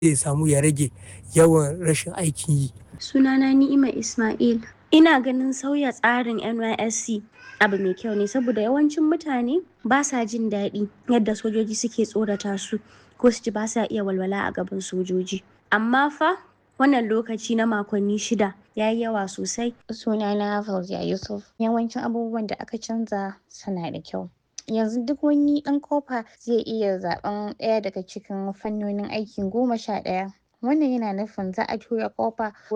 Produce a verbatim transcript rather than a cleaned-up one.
zai samu ya rage yawan rashin aikin yi. Sunana Ni'ima Ismail. Ina ganin sauya tsarin N Y S C abu mai kyau ne saboda yawancin mutane ba sa jin daɗi yadda sojoji suke tsorata su ko su ji ba sa iya walwala a gaban sojoji. Amma fa wannan lokaci na makonni shida ya yi yawa sosai. Sunana Fauziya Yusuf. Yawancin abubuwan da aka canza suna da kyau. Yanzu duk wani ɗan kofa zai iya zaɓen ɗaya daga cikin fannonin aikin goma sha ɗaya. Wannan yana nufin za a tura kofa